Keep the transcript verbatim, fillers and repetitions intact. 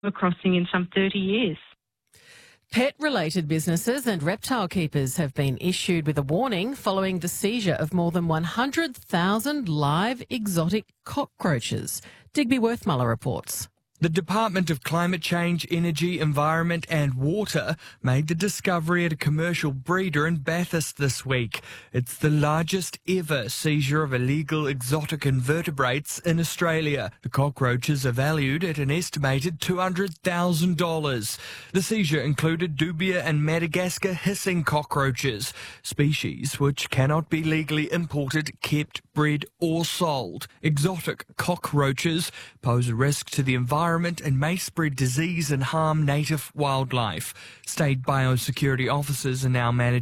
crossing in some thirty years. Pet-related businesses and reptile keepers have been issued with a warning following the seizure of more than one hundred thousand live exotic cockroaches. Digby Worthmuller reports. The Department of Climate Change, Energy, Environment and Water made the discovery at a commercial breeder in Bathurst this week. It's the largest ever seizure of illegal exotic invertebrates in Australia. The cockroaches are valued at an estimated two hundred thousand dollars. The seizure included Dubia and Madagascar hissing cockroaches, species which cannot be legally imported, kept, bred or sold. Exotic cockroaches pose a risk to the environment and may spread disease and harm native wildlife. State biosecurity officers are now managing